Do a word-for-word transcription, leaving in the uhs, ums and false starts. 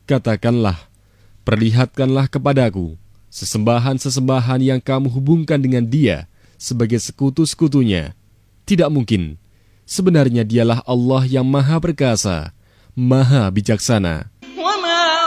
Katakanlah, perlihatkanlah kepadaku sesembahan-sesembahan yang kamu hubungkan dengan Dia sebagai sekutu-sekutunya. Tidak mungkin. Sebenarnya Dialah Allah yang Maha Perkasa, Maha Bijaksana.